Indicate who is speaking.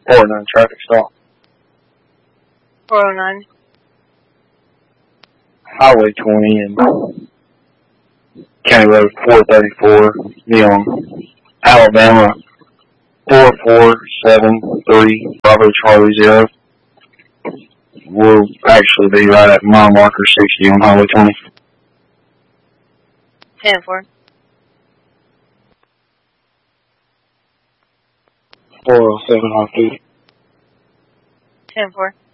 Speaker 1: 409 traffic stop.
Speaker 2: 409.
Speaker 1: Highway 20 and County Road 434, Neon, Alabama 4473, Bravo Charlie 0. We'll actually be right at mile marker 60 on Highway 20.
Speaker 2: 10-4.
Speaker 1: 407 off duty.
Speaker 2: 10-4.